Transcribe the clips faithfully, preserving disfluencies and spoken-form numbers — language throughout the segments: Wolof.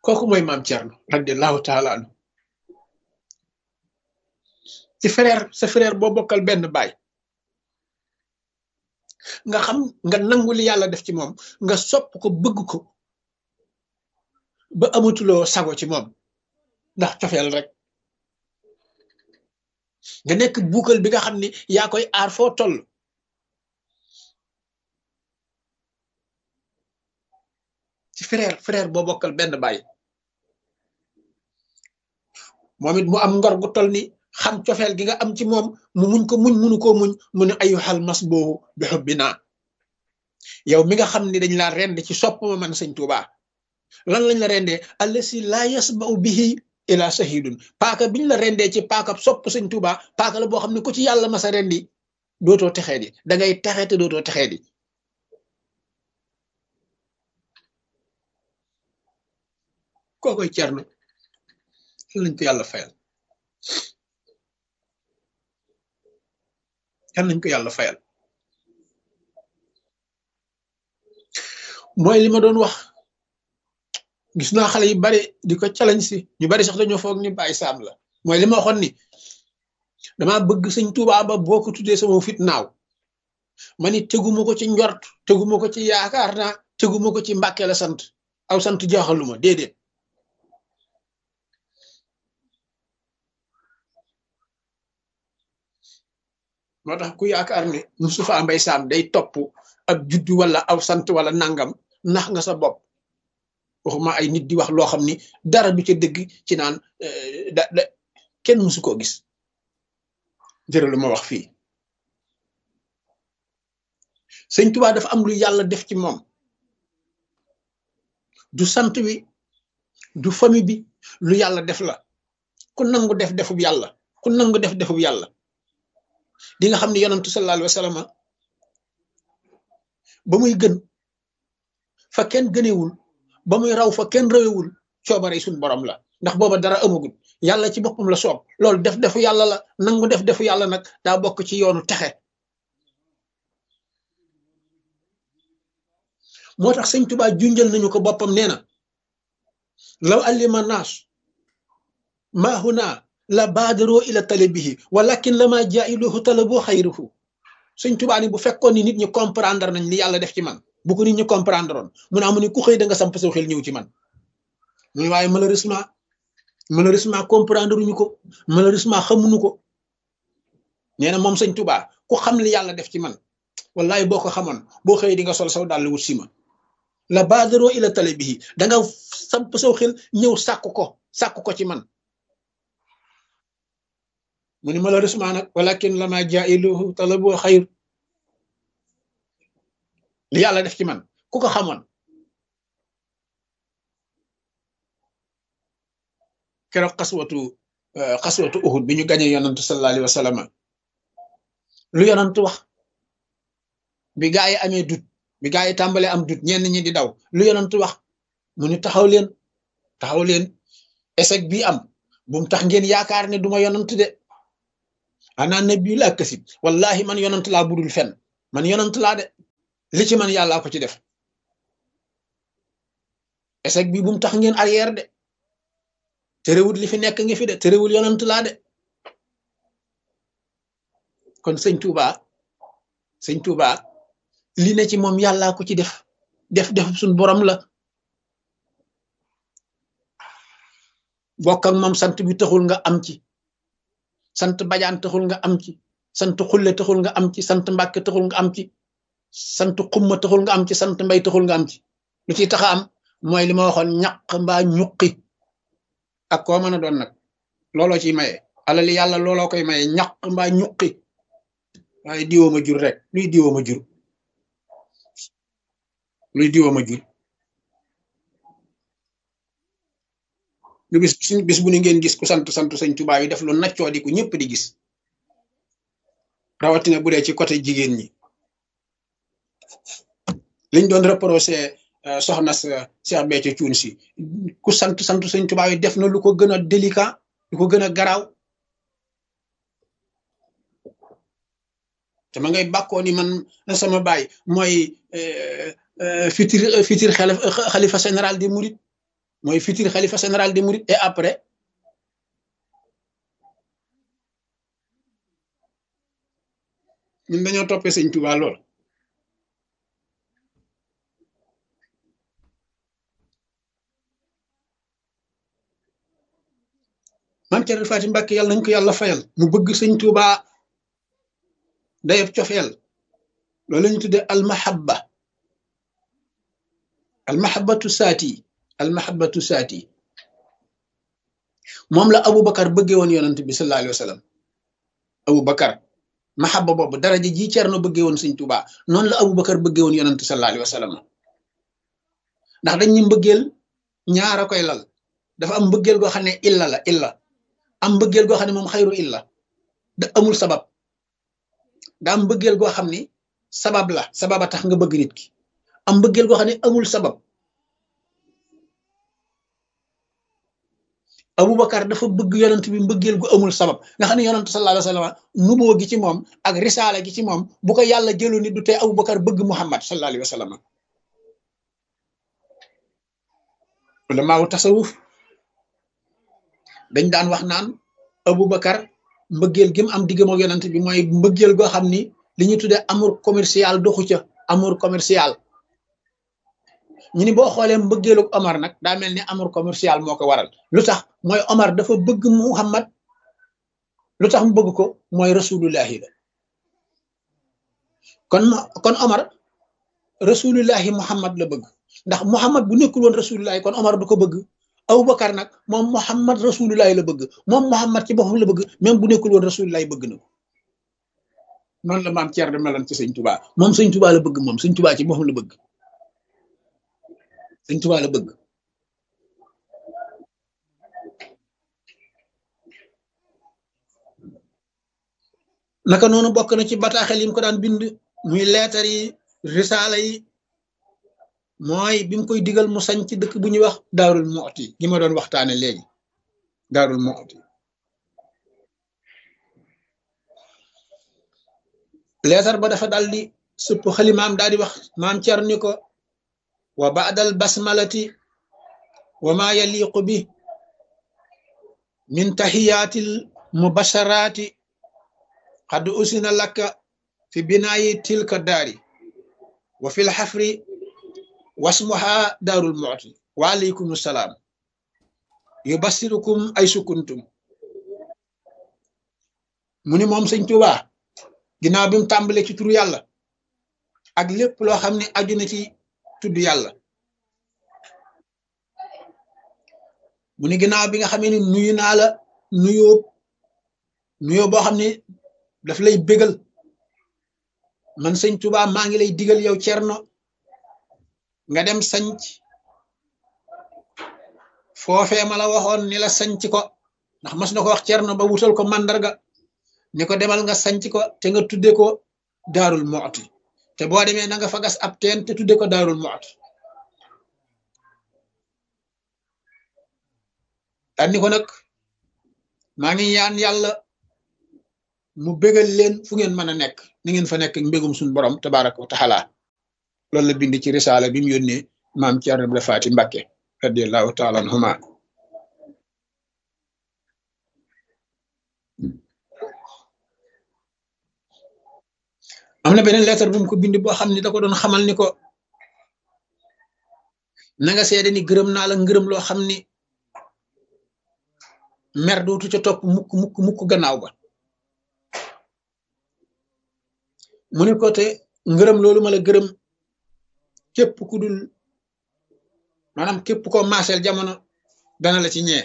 kooku mooy maam Thierno radiallahu taala anhu ci frère sa frère boo bokkal benn baay nga xam nga nangu li yàlla def ci moom nga sopp ko bëgg ko ba amatuloo sago ci moom ndax cofeel rek nga nekk buukal bi nga xam ni yaa koy aar foo toll ci frère frère boo bokkal benn baay moom it mu am ngor gu toll ni xam cofeel gi nga am ci moom mu muñ ko muñ munu koo muñ mu ne ayyuhal masbuhu bi hubbina yow mi nga xam ni dañ laa rend ci sopp ma man sëñ Tuuba lan lañ la rendee allasi laa yasba'u bihi ila shahidun paaka biñ la rendee ci paaka sopp sëñ Tuuba paaka la boo xam ne ku ci yàlla masa rendi dootoo texee di da ngay texe te dootoo texee di kookoy Cerno lañ ko yàlla fayal kan nañ ko yàlla fayal mooy li ma doon wax gis naa xale yu bari di ko challenge si ñu bari sax dañoo foog ni Baye Sam la mooy li ma waxoon ni dama bëgg sëñ Tuubaa ba boo ko tuddee sama fit naaw ma ni teguma ko ci njort teguma ko ci yaakaar naa teguma ko ci Mbàkke la sant aw sant jaaxaluma déedéet moo tax ku yaakaar ne Moustapha Mbaye Sam day topp ab juddu wala aw sant wala nangam nax nga sa bopp waxuma ay nit di wax loo xam ni dara du ca dëgg ci naan da da kenn mësu koo gis jërë lu ma wax fii sëñ Tuubaa dafa am lu yàlla def ci moom du sant wi du famille bi lu yàlla def la ku nangu def defub yàlla ku nangu def defub yàlla di nga xam ne yonantu sallallahu alayhi wa sallam ba muy gën fa kenn gënewul ba muy raw fa kenn rawewul coobare suñ borom la ndax booba dara amagul yàlla ci boppam la soob loolu def defu yàlla la nangu def defu yàlla nag daa bokk ci yoonu texe moo tax sëñ Tuubaa junjal nañu ko boppam nee na law allima naas maa huna la baadaroo ila talibihi walakin la maa jaa'iluhu talaboo xayruhu sëñ Tuubaa ni bu fekkoon ni nit ñi comprendre nañ li yàlla def ci man bu ko nit ñi comprendre oon mu ne amu ni ku xëy da nga samp saw xel ñëw ci man mu ne waaye malheureusement malheureusement comprendre uñu ko malheureusement xamuñu ko nee na moom sëñ Tuubaa ku xam li yàlla def ci man wallahi boo ko xamoon boo xëy di nga sol saw dàll wut si ma la baadaroo ila talibihi da nga samp saw xel ñëw sàkku ko sàkku ko ci man mu ni malheureusement nag walakin la ma jaa'iluhu talaboo xayr li yàlla def ci man ku ko xamoon keroog xaswatu xaswatu Uhud bi ñu gañee yonantu sallallahu alayhi wa sallam lu yonantu wax bi gaa yi amee dut bi gaa yi tàmbalee am dut ñenn ñi di daw lu yonantu wax mu ni taxaw leen taxaw leen échec bii am bu mu tax ngeen yaakaar ne duma yonantu de ana nabi laa kasib wallahi man yonant laa budul fen man yonant laa de li ci man yàllaa ko ci def échec bi bu mu tax ngeen arrière de terewul li fi nekk ngi fi de terewul yonant laa de kon sëñ Touba sëñ Touba li ne ci moom yàllaa ko ci def def def suñ borom la bokk ak moom sant bi taxul nga am ci sant bajaan taxul nga am ci sant xulle taxul nga am ci sant mbàkke taxul nga am ci sant xumma taxul nga am ci sant mbay taxul nga am ci lu ciy taxa am mooy li ma waxoon ñaq mbaa ñuqi ak koo mën a doon nag looloo ciy maye alali yàlla looloo koy maye ñaq mbaa ñuqi waaye diwooma jur rek luy diwooma jur luy diwooma jur lu bis bis bu ni ngeen gis ku sant sant sëñ Tuubaa yi def lu naccoo di ko ñëpp di gis rawatina bu dee ci côté jigéen ñi liñ doon reproché soxna sa Cheikh Béthio Thioune si ku sant sant sëñ Tuubaa yi def na lu ko gën a délicat lu ko gën a garaaw te ma ngay bàkkoo ni man sama baay mooy futur futur xalifa général des mourides mooy futur xalifa général des mourides et après ñun dañoo toppee sëñ Tuubaa lool maam Cerno Faati Mbàkke yàlla nañ ko yàlla fayal mu bëgg sëñ Tuubaa dayab cofeel loolu la ñu tuddee almahabba almahabbatu saati almahabbatu saati moom la Aboubacar bëggee woon yonent bi sallallahu alayhi wa sallam Aboubacar mahabba boobu daraja ji Cerno bëggee woon sëñ Tuubaa noonu la Aboubacar bëggee woon yonent sallallahu alayhi wa sallam ndax dañ ñu mbëggeel ñaara koy lal dafa am mbëggeel goo xam ne illa la illa am mbëggeel goo xam ne moom xayru illa da amul sabab da am mbëggeel goo xam ni sabab la sababa tax nga bëgg nit ki am mbëggeel goo xam ne amul sabab Aboubacar dafa bëgg yonent bi mbëggeel gu amul sabab nga xam ne yonent sallallahu alayhi wa sallam nuboo gi ci moom ak risaala gi ci moom bu ko yàlla jëloon ni du tee Aboubacar bëgg Muhammad sallallahu alayhi wa sallam ulamaawu tasawuf dañ daan wax naan Aboubacar mbëggeel gi mu am diggam ak yonent bi mooy mbëggeel goo xam ni li ñuy tuddee amour commercial doxu ca amour commercial ñu ni boo xoolee mbëggeelu Omar nag daa mel ni amour commercial moo ko waral lu tax mooy Omar dafa bëgg Muhammad lu tax mu bëgg ko mooy rasulullahi la kon kon Omar rasulullahi Muhammad la bëgg ndax Muhammad bu nekkul woon rasulullahi kon Omar du ko bëgg Aboubacar nag moom Muhammad rasulullahi la bëgg moom Muhammad ci boppam la bëgg même bu nekkul woon rasulullahi bëgg na ko noonu la maam Thierno meloon ci sëñ Touba moom sëñ Touba la bëgg moom sëñ Touba ci boppam la bëgg sëñ Touba la bëgg naka noonu bokk na ci bataaxel yi mu ko daan bind muy leetar yi risaala yi mooy bi mu koy digal mu sañ ci dëkk bu ñuy wax Daarul Muxti gi ma doon waxtaane léegi Daarul Muxti leetar ba dafa daal di sëpp xalimaam daal di wax maam Cerno ni ko wa baadal basmalati wa ma yaliqu bi min tahiyatil mubasharati qad usina laka fi binaayi tilka daari wa fil xafri wasmuha daarul mu'ti wa alaykum salaam yubassirukum ay sukuntum mu ni moom sëñ Tuubaa ginnaaw bi mu tàmbalee ci turu yàlla ak lépp loo xam ne aju na ci tudd yàlla mu ni ginnaaw bi nga xamee ni nuyu naa la nuyoo nuyoo boo xam ne daf lay bégal man sëñ Tuubaa maa ngi lay digal yow Cerno nga dem sanc foofee ma la waxoon ni la sanc ko ndax mas na ko wax Cerno ba wutal ko màndarga ni ko demal nga sanc ko te nga tudde ko Daarul Muxti te boo demee na nga fa gas ab teen te tudde ko Daarul Muxti daan ni ko nag maa ngi ñaan yàlla mu bégal leen fu ngeen mën a nekk ni ngeen fa nekk mbégum suñu borom tabaraka wa taala loolu la bind ci risaala bi mu yónnee maam Cerno Ibra Faati Mbàkke radiyallahu taala anhuma am na beneen lettre bu mu ko bind boo xam ne da ko doon xamal ni ko na nga seede ni gërëm naa la ngërëm loo xam ni mer dootu ca topp mukk mukk mukk gannaaw ba mu ni ko te ngërëm loolu ma la gërëm képp ku dul maanaam képp ko maaseel jamono dana la ci ñee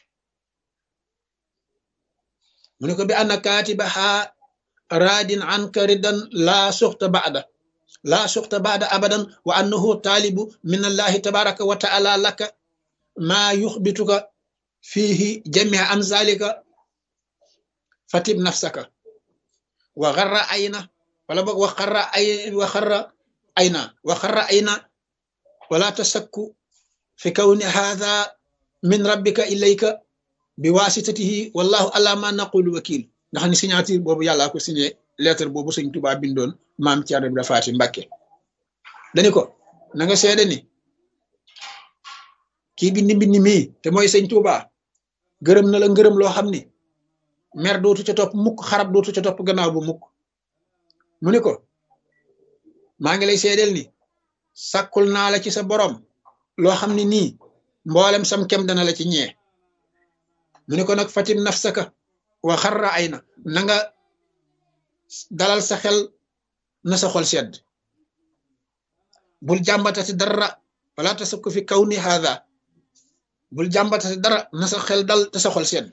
mu ni ko bi anna kaatibaha raadin anka ridan laa suxta baada laa suxta baada abadan wa annahu taalibu min allahi tabaraka wa taala laka maa yuxbituka fiihi jamia an zalika fatib nafsaka wa xarra ayna wala boog wa xarra ay wa xarra ayna wa xarra ayna wala tasakku fi kawni haadha min rabbika ilayka bi wasitatihi wallahu ala ma naqulu wakil ndax ni signature boobu yàllaa ko signé lettre boobu sëñ Tuubaa bindoon maam Cerno Ibra Faati Mbàkke dani ko na nga seede ni kii bindi mbindi mii te mooy sëñ Tuuba gërëm na la ngërëm loo xam ni mer dootu ca topp mukk xarab dootu ca topp gannaaw bu mukk mu ni ko maa ngi lay seedeel ni sàkkul naa la ci sa borom loo xam ne nii mboolem sam kem dana la ci ñee mu ni ko nag fatim nafsaka wa xarra ay na na nga dalal sa xel na sa xol sedd bul jàmbatati dara wala tasukku fi kaw ni haada bul jàmbatati dara na sa xel dal te sa xol sedd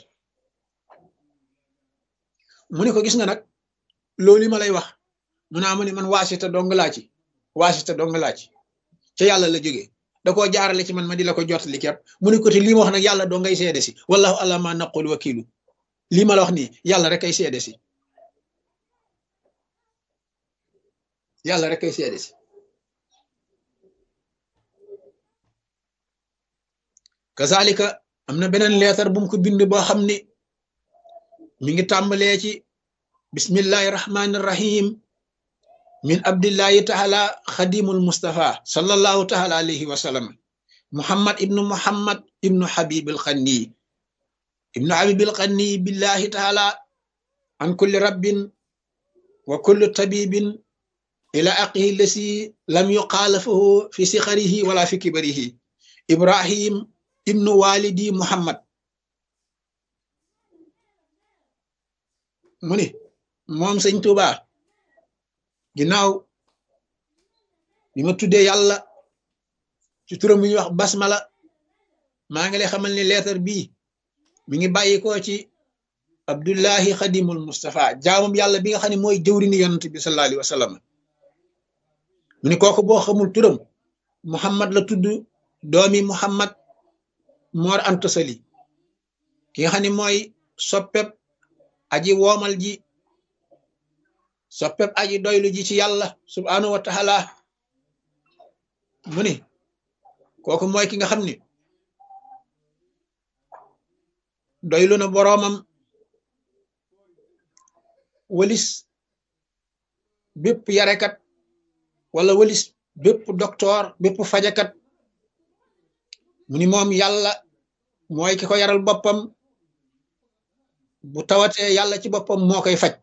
mu ni ko gis nga nag loolu ma lay wax mu naa mu ni man waasita dong laa ci waasita dong laa ci ca yàlla la jógee da koo jaarale ci man ma di la ko jottali képp mu ni ko te lii ma wax nag yàlla doo ngay seede si wallahu ala ma naqul wakilu lii ma la wax nii yàlla rek ay seede si yàlla rek ay seede si kazalika am na beneen leetar bu mu ko bind boo xam ni mi ngi tàmbalee ci bismillahi rahmani rahim min abdillahi taala xadimul mustafa sallallahu taala alayhi wa sallam muhammad ibnu muhammad ibnu habibil xanni ibnu habibil xanni billahi taala an kulli rabbin wa kulli tabibin ila aqihi lasi lam yuqaalafahu fi sixarihi wala fi kibarihi ibrahim ibnu walidi muhammad mu ni moom sëñ Tuuba ginnaaw bi ma tuddee yàlla ci turam bi ñuy wax basmala maa ngi lay xamal ni leetar bii mi ngi bàyyi ko ci abdullahi xadimul mustafa jaamam yàlla bi nga xam ne mooy jëwrini yonent bi sallallahu alayhi wa sallam mu ni kooku boo xamul turam muhammad la tudd doomi muhammad moor anta sali ki nga xam ne mooy soppeb aji woomal ji soppeb aji doylu ji ci yàlla subhanahu wa taala mu ni kooku mooy ki nga xam ni doylu na boroomam walis bépp yarekat wala walis bépp docteur bépp fajakat mu ni moom yàlla mooy ki ko yaral boppam bu tawatee yàlla ci boppam moo koy faj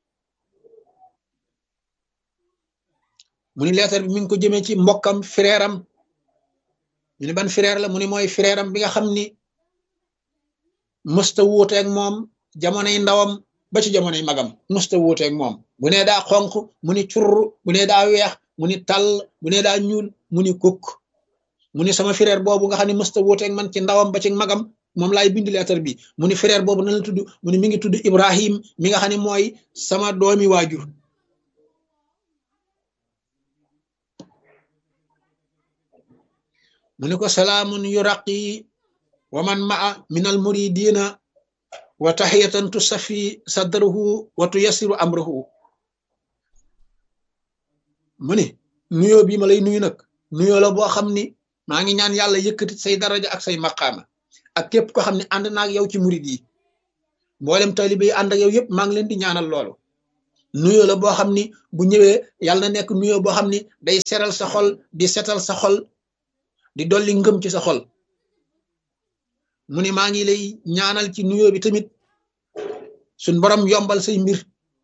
mu ni leetar bi mi ngi ko jëmee ci mbokkam frère am ñu ni ban frère la mu ni mooy frère am bi nga xam ni mësta wuuteeg moom jamonoy ndawam ba ci jamonoy magam mësta wuuteeg moom bu nee daa xonq mu ni curr bu nee daa weex mu ni tàll bu nee daa ñuul mu ni kukk mu ni sama frère boobu nga xam ne mësta wuuteeg man ci ndawam ba ci magam moom laay bind leetar bi mu ni frère boobu nan la tudd mu ni mi ngi tudd Ibrahim mi nga xam ne mooy sama doomi waajur mu ni ko salaamun yuraqi wa man maa min al muridina wa tahiyatan tusafi sadrahu wa tuyassiru amrahu mu ni nuyoo bi ma lay nuyu nag nuyoo la boo xam ni maa ngi ñaan yàlla yëkkati say daraja ak say maqaama ak képp ko xam ne ànd naag yow ci murid yi mboolem taalibe yi ànd ak yow yëpp maa ngi leen di ñaanal loolu nuyoo la boo xam ni bu ñëwee yàlla na nekk nuyoo boo xam ni day seral sa xol di setal sa xol di dolli ngëm ci sa xol mu ni maa ngi lay ñaanal ci nuyoo bi tamit suñ borom yombal say mbir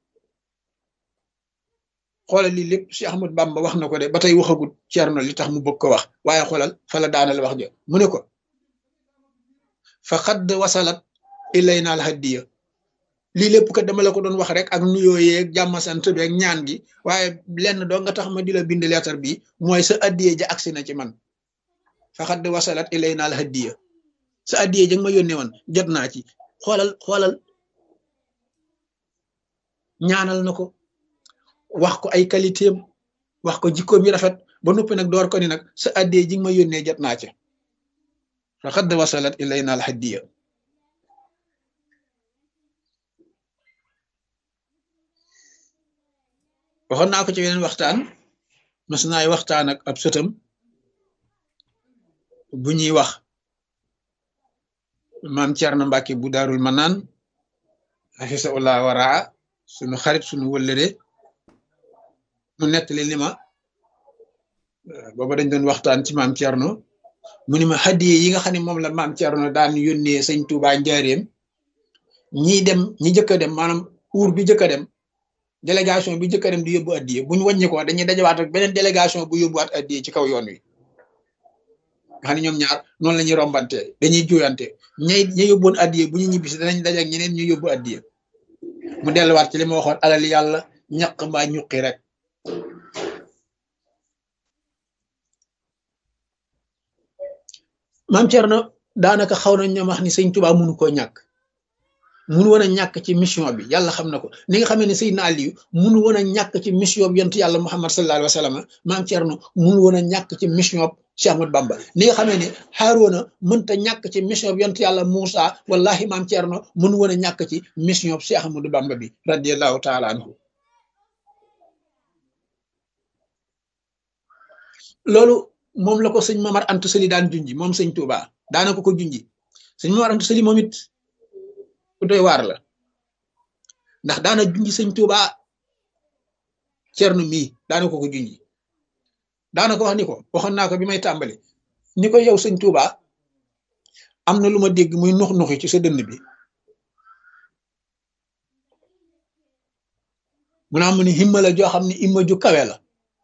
xoolal lii lépp si Ahmad Bamba wax na ko de ba tey waxagut Ceerno li tax mu bëgg ko wax waaye xoolal fa la daanal wax jo mu ne ko fa xadd wasalat ilayna al hadiya lii lépp kat dama la ko doon wax rek ak nuyoo yeeg jàmm sant bi ak ñaan gi waaye lenn doo nga tax ma di la bind leetar bi mooy sa addiye ja agsi na ci man fa xadd wasalat ilayna al hadiya sa addiye ja nga ma yónnee woon jot naa ci xoolal xoolal ñaanal na ko wax ko ay qualité am wax ko jikkoom yi rafet ba noppi nag door ko ni nag sa addiye ji nga ma yónnee jot naa ci fa xadd wasalat ilayna al hadiya waxoon naa ko ci weneen waxtaan mas naay waxtaan ak ab sëtam bu ñuy wax maam Cerno Mbàkke bu Daarul Manaan hafisahullah waraa sunu xarit sunu wëllëre mu nettali li ma booba dañ doon waxtaan ci maam Cerno mu ni ma hadiye yi nga xam ne moom la maam Thierno daan yónnee sëñ Touba njaareem ñii dem ñi jëkk a dem maanaam uur bi jëkk a dem délégation bi jëkk a dem di yóbbu addiye buñ wàññi ko dañuy dajawaat ak beneen délégation bu yóbbuwaat addiye ci kaw yoon wi nga xam ne ñoom ñaar noonu la ñuy rombante dañuy juyante ñay ña yóbboon addiye bu ñu ñibbisi danañ daje ak ñeneen ñu yóbbu addiye mu delluwaat ci li ma waxoon alal yàlla ñaq mbaa ñuqi rek maam Thierno daanaka xaw nañ ñoom wax ni sëñ Touba mënu koo ñàkk mënu woon a ñàkk ci mission bi yàlla xam na ko ni nga xamee ne Seydina Aliou mënu woon a ñàkk ci mission bi yonent yàlla Muhammad sallallahu alayhi wa sallam maam Thierno mënu woon a ñàkk ci mission bi Cheikh Ahmadou Bamba ni nga xamee ne Haaruna mënta ñàkk ci mission bi yonent yàlla Moussa wallahi maam Thierno mënu woon a ñàkk ci mission bi Cheikh Ahmadou Bamba bi radiyallahu taala anhu loolu moom la ko sëñ Mamar Anta Sali daan junji moom sëñ Touba daana ko ko junji sëñ Mamar Anta Sali moom it ku doy waar la ndax daana junji sëñ Touba Thierno mii daana ko ko junji daana ko wax ni ko waxoon naa ko bi may tàmbali ni ko yow sëñ Touba am na lu ma dégg muy nux nuxi ci sa dënn bi mu naa mu ni himma la joo xam ne himma ju kawe la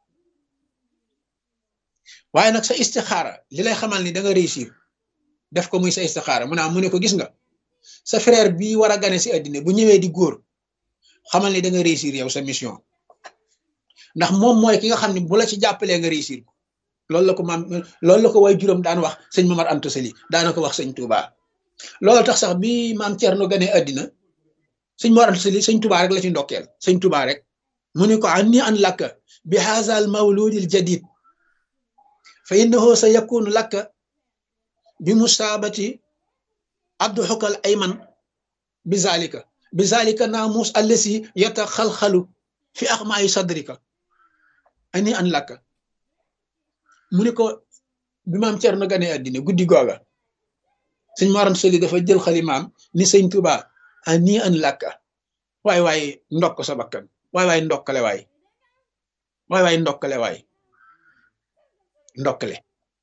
waaye nag sa istixaara li lay xamal ni da nga réussir def ko muy sa istixaara mu naa mu ne ko gis nga sa frère bii war a gane si àddina bu ñëwee di góor xamal ni da nga réussir yow sa mission ndax moom mooy ki nga xam ne bu la ci jàppalee nga réussir ko loolu la ko maam loolu la ko way juróom daan wax sëñ Mamar Anta Sali daana ko wax sëñ Touba loolu tax sax bi maam Thierno gane àddina sëñ Mamar Anta Sali sëñ Touba rek la ci ndokkeel sëñ Touba rek mu ne ko anni an lakka bi haazal mawludil jadid fa innahu sa yakunu lakka bi musaabati abdu xukal ayman bi zalika bi zalika naamus allasi yata xalxalu fi axmaayi sadrika ani an lakka mu ne ko bi maam Thierno gane àddina guddi googa sëñ Mor Anta Sali dafa jël xalimaam ni sëñ Touba ani an lakka waay waay ndokk sa bakkan waay waay ndokkale waay waay waay ndokkale waay ndokkale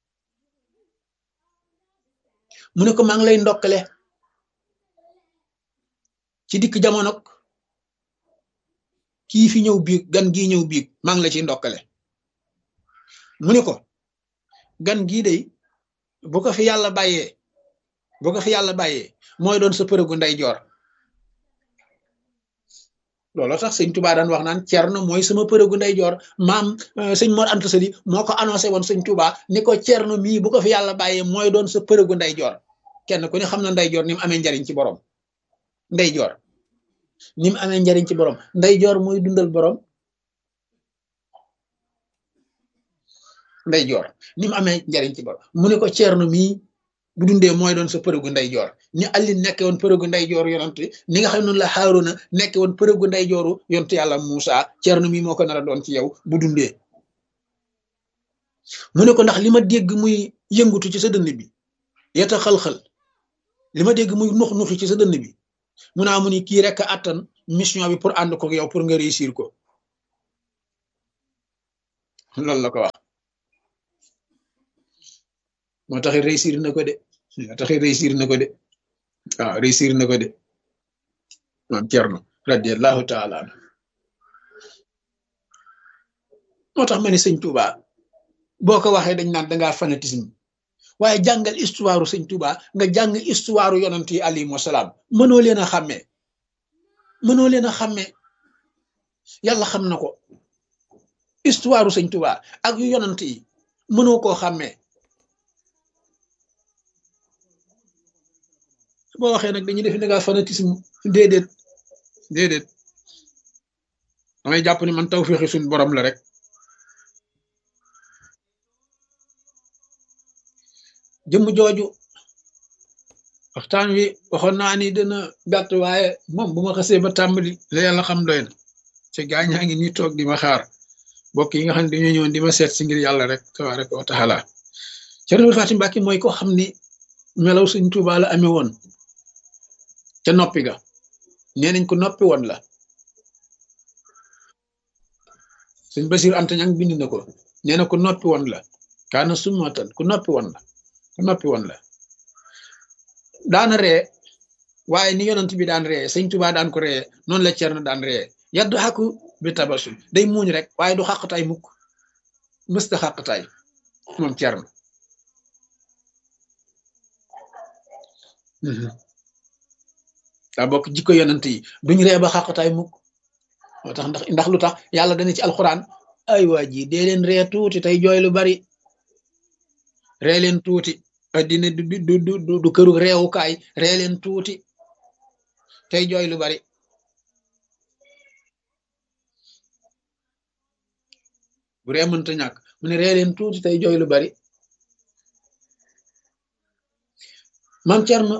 mu ne ko maa ngi lay ndokkale ci dikk jamono kii fi ñëw biig gan gii ñëw biig maa ngi la ci ndokkale mu ne ko gan gii day bu ko fi yàlla bàyyee bu ko fi yàlla bàyyee mooy doon sa përëgu nday joor looloo tax sëñ Touba daan wax naan Thierno mooy sama përëgu nday joor maam sëñ Mor Anta Sali moo ko annoncé woon sëñ Touba ni ko Thierno mii bu ko fi yàlla bàyyee mooy doon sa përëgu nday joor kenn ku ne xam na nday joor ni mu amee njariñ ci borom nday joor ni mu amee njariñ ci borom nday joor mooy dundal borom nday joor ni mu amee njariñ ci borom mu ne ko Thierno mii bu dundee mooy doon sa përëgu nday joor ni Ali nekke woon përëgu nday joor yonent ni nga xam noonu la Haaruna nekke woon përëgu nday jooru yonent yàlla Muusa Thierno mii moo ko nar a doon ci yow bu dundee mu ne ko ndax li ma dégg muy yëngutu ci sa dënn bi yeta xal-xal li ma dégg muy nux nuxi ci sa dënn bi mu naa mu ni kii rek a attan mission bi pour ànd ko yow pour nga réussir ko loolu la ko wax moo tax réussir na ko de moo tax réussir na ko de waaw réussir na ko de maam Thierno radiyallahu taala anhu moo tax ma ne sëñ Touba boo ko waxee dañ naan dangaa fanatisme waaye jàngal histoire sëñ Touba nga jàng histoire yonent yi alayhimu salaam mënoo leen a xàmmee mënoo leen a xàmmee yàlla xam na ko histoire sëñ Touba ak yu yonent yi mënoo koo xàmmee boo waxee nag dañuy def ne nga fanatisme déedéet déedéet damay jàpp ni man tawfeexi suñ borom la rek jëmm jooju waxtaan wi waxoon naa ni dana gàtt waaye moom bu ma xasee ba tàmbali la yàlla xam doy na ci gaañaa ngi ñuy toog di ma xaar mbokk yi nga xam ne dañoo ñëwoon di ma seet si ngir yàlla rek tabaaraka wa taala Cerno Fatim Mbàkke mooy ko xam ni melaw sëñ Tuuba la amee woon ca noppi ga nee nañ ko noppi woon la sëñ Basiir Anta Ñaŋ bind na ko nee na ko noppi woon la kaana summatan ku noppi woon la noppi woon la daana ree waaye ni yonent bi daan ree sëñ Tuubaa daan ko ree noonu la Cerno daan ree yaddu xaku bi tabasul day muuñ rek waaye du xàqtaay mukk mësta xàqtaay moom Cerno daa bokk jikko yonent yi duñ ree ba xàqtaay mukk moo tax ndax ndax lu tax yàlla dana ci alxuraan ay waa ji dee leen ree tuuti tey jooy lu bari ree leen tuuti addina du du du du këru reewukaay ree leen tuuti tey jooy lu bari bu ree mënta ñàkk mu ne ree leen tuuti tey jooy lu bari maam Cerno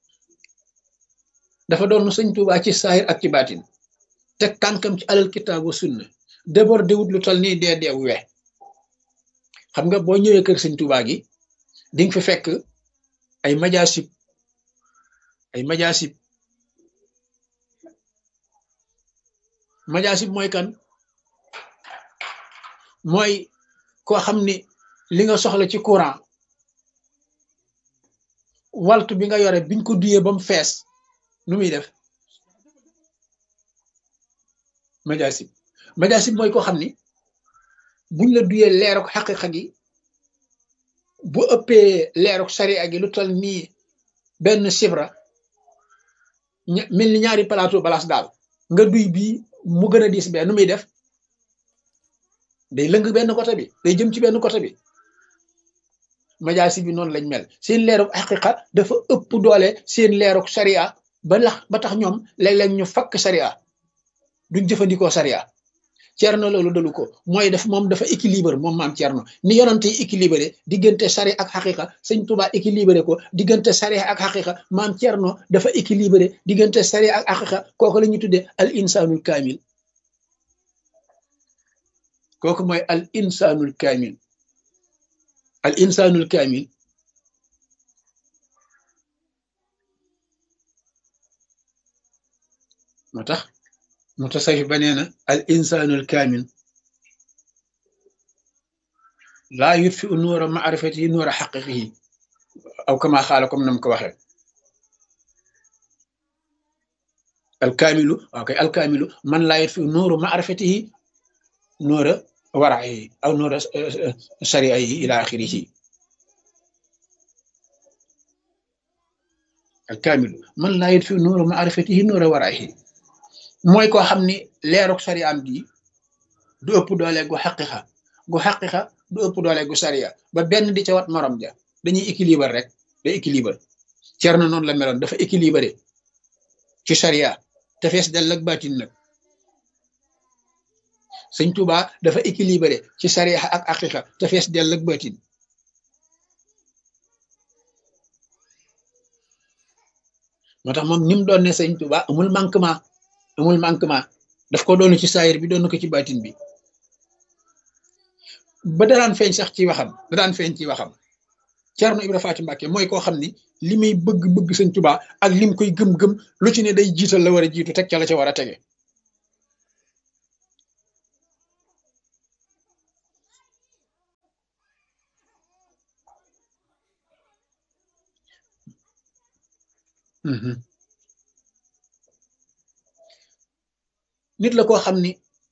dafa doon sëñ Tuubaa ci saahir ak ci baatin teg tànkam ci alal kitaabu sunna débordé wut lu tol nii dee deew we xam nga boo ñëwee kër sëñ Tuubaa gi di nga fi fekk ay majaasib ay majaasib majaasib mooy kan mooy koo xam ni li nga soxla ci courant waltu bi nga yore biñ ko duyee ba mu fees nu muy def majaasib majaasib mooy koo xam ni buñ la duyee leeruk xaqiqa gi bu ëppee leeruk sariya gi lu toll nii benn sibra mel ni ñaari plateau balaas daal nga duy bii mu gën a diis bee nu muy def day lëng benn côté bi day jëm ci benn côté bi majaasib bi noonu lañ mel seen leeruk xaqiqa dafa ëpp doole seen leeruk sariya ba lax ba tax ñoom léeg-léeg ñu fakk sariya duñ jëfandikoo sariya Cerno loolu dalu ko mooy def moom dafa équilibre moom maam Cerno ni yonante yi équilibré diggante sari ak xaqiqa sëñ Tuubaa équilibré ko diggante sari ak xaqiqa maam Cerno dafa équilibré diggante sari ak xaqiqa kooku la ñuy tuddee al insanul kaamil kooku mooy al insanul kaamil al insanul kaamil moo tax mutasawif ba nee na al insanul kaamil laa yutfi u nuura maarifatihi nuura xaqiqihi aw kama xaala comme nam ko waxee alkaamilu waaw kay alkaamilu man laa yutfi u nuuru maarifatihi nuura waraihi aw nuura sariaihi ila axirihi alkaamilu man laa yutfi u nuuru maarifatihi nuura waraihi mooy koo xam ni leeruk sariyaam gi du ëpp doole gu xaqiqa gu xaqiqa du ëpp doole gu sariya ba benn di ca wat morom ja dañuy équilibre rek day équilibre Cerno noonu la meloon dafa équilibré ci sariya te fees dell ak baatin nag sëñ Tuubaa dafa équilibré ci sariya ak xaqiqa te fees dell ak baatin moo tax moom ni mu doon ne sëñ Tuubaa amul manquement amul manquement daf ko doonu ci saayir bi doonu ko ci baatin bi ba daraan feeñ sax ci waxam daraan feeñ ci waxam Cerno Ibra Faati Mbàkke mooy koo xam ni li muy bëgg-bëgg sëñ Tuubaa ak lim koy gëm-gëm lu ci ne day jiital la war a jiitu teg ca la ca war a tege nit la koo xam ni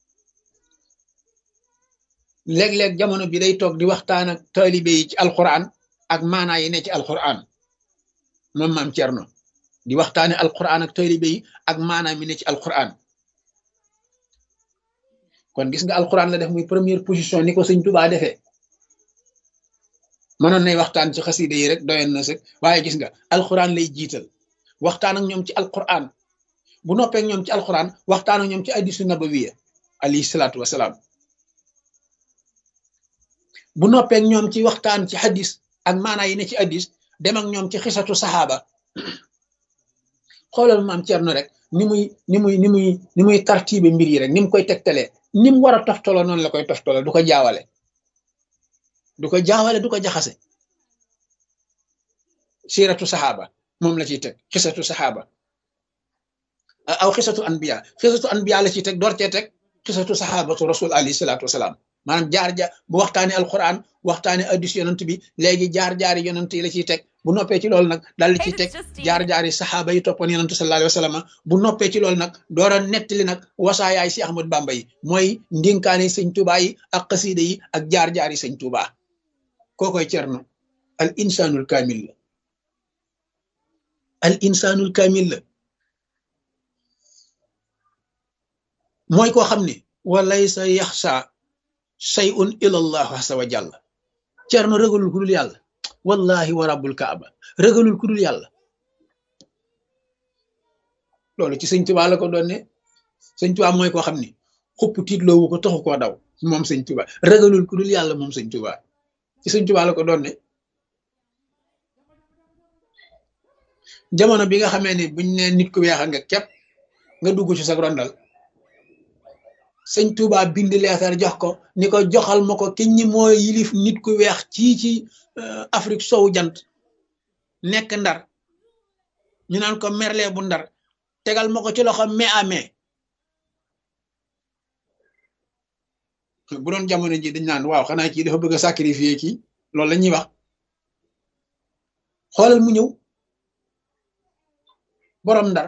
léeg-léeg jamono bi day toog di waxtaan ak taalibe yi ci alquran ak maanaa yi ne ci alquran moom maam Cerno di waxtaane alquran ak taalibe yi ak maanaa mi ne ci alquran kon gis nga alquran la def muy première position ni ko sëñ Tuubaa defee mënoon nay waxtaan ci xasida yi rek doyoon na sëg waaye gis nga alquran lay jiital waxtaan ak ñoom ci alquran bu noppee ñoom ci alquran waxtaan ak ñoom ci hadiisu nabawiya alayhi salaatu wasalaam bu noppee ñoom ci waxtaan ci hadis ak maanaa yi ne ci hadis dem ak ñoom ci xisatu saxaaba xoolal maam Cerno rek ni muy ni muy ni muy ni muy tartibe mbir yi rek ni mu koy tegtalee ni mu war a toftaloo noonu la koy toftaloo du ko jaawale du ko jaawale du ko jaxase siiratu saxaaba moom la ciy teg xisatu saxaaba aw xisatu anbiya xisatu anbiya la ciy teg door cee teg xisatu saxaabatu rasul alayhi salaatu wasalaam maanaam jaar jaar bu waxtaanee alquran waxtaanee addis yonent bi léegi jaar jaari yonent yi la ciy teg bu noppee ci loolu nag daal di ciy teg jaar jaari saxaaba yi toppoon yonent sallallahu alayhi wa sallam bu noppee ci loolu nag door a nettali nag wasaayaay si Ahmad Bamba yi mooy ndinkaane sëñ Tuubaa yi ak xasiida yi ak jaar jaari sëñ Tuubaa kookoy Cerno al insanul kaamil la al insanul kaamil la mooy koo xam ne walaysa yaxsa shay'un ila allah azza wa jalla Cerno ragalul ku dul yàlla wallahi wa rabbul kaaba ragalul ku dul yàlla loolu ci sëñ Tuubaa la ko doon ne sëñ Tuubaa mooy koo xam ni xupp tiitloowu ko taxu koo daw moom sëñ Tuubaa ragalul ku dul yàlla moom sëñ Tuubaa ci sëñ Tuubaa la ko doon ne jamono bi nga xamee ni buñ ne nit ku weex nga képp nga dugg ci sa rondal sëñ Tuubaa bind leetar jox ko ni ko joxal ma ko ki ñi mooy yilif nit ku weex ci ci Afrique sowu jant nekk Ndar ñu naan ko Merle bu Ndar tegal ma ko ci loxo mai à mai bu doon jamono ji dañ naan waaw xanaa kii dafa bëgg a sacrifier kii loolu la ñuy wax xoolal mu ñëw borom Ndar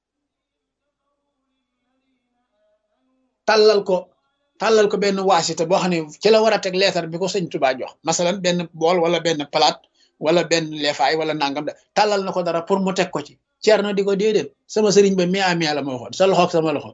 tàllal ko tàllal ko benn waasita boo xam ne ci la war a teg leetar bi ko sëñ Tuubaa jox masalan benn bool wala benn palaat wala benn leefaay wala nangam da tàllal na ko dara pour mu teg ko ci Cerno di ko déedéet sama sëriñ ba mai à mai la ma waxoon sa loxoog sama loxo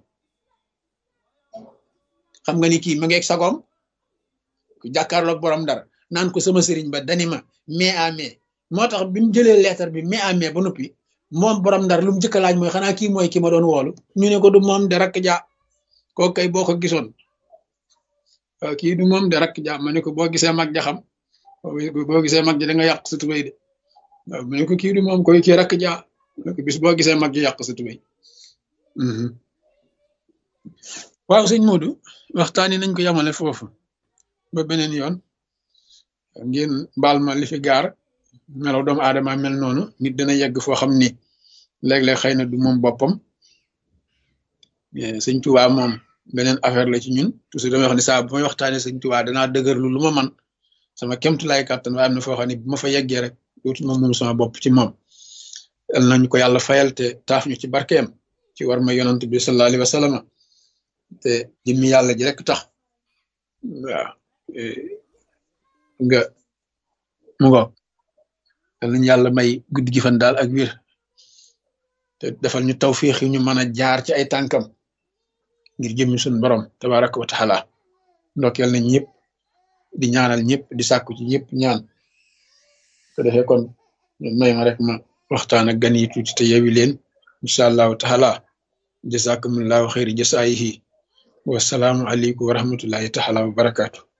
xam nga ni kii ma ngeeg sagoom ku jàkkaarloog borom Ndar naan ko sama sëriñ ba dani ma mai à mai moo tax bi mu jëlee leetar bi mai à mai ba noppi moom borom Ndar lu mu njëkk a laaj mooy xanaa kii mooy ki ma doon woolu ñu ne ko du moom de rakk ja kooku kay boo ko gisoon kii du moom de rakk ja ma ne ko boo gisee mag ja xam boo gisee mag ja da nga yàq sa tubéy de waaw ma ne ko kii du moom koy kii rakk ja ma ne ko bis boo gisee mag ja yàq sa tubéy waaw sëñ Modou waxtaani nañ ko yamale foofu ba beneen yoon ngeen baal ma li fi gaar melaw doomu aadama mel noonu nit dana yegg foo xam ni léeg-léeg xëy na du moom boppam sëñ Tuubaa moom beneen affaire la ci ñun toujours damay wax ne saa bu may waxtaanee sëñ Tuubaa danaa dëgërlu lu ma man sama kéemtulaay kàttan waaye am na foo xam ne bu ma fa yeggee rek dootuma moom sama bopp ci moom yal nañu ko yàlla fayal te taaf ñu ci barkeem ci war ma yonant bi sallallahu alayhi wa sallam te jëmmi yàlla ji rek tax waaw nga mu ngo yal nañu yàlla may guddi gi fan daal ak wir te defal ñu tawfiix yi ñu mën a jaar ci ay tànkam ngir jëmmi suñu borom tabaraka wa taala ndokkeel nañ ñëpp di ñaanal ñëpp di sàkku ci ñëpp ñaan te defee kon may ma rek ma waxtaan ak gan yi tuuti te yewi leen incha allahu taala jazakumullahu xayri jasaayihi wasalaamu aleykum wa rahmatullahi taala wa barakaatu